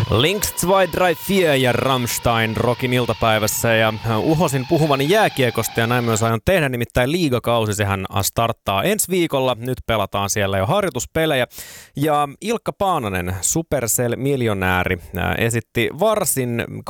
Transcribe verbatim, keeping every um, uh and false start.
Links zwei drei vier ja Rammstein Rockin iltapäivässä ja uhosin puhuvani jääkiekosta ja näin myös aion tehdä, nimittäin liigakausi, sehän starttaa ensi viikolla, nyt pelataan siellä jo harjoituspelejä ja Ilkka Paananen, Supercell-miljonääri, esitti varsin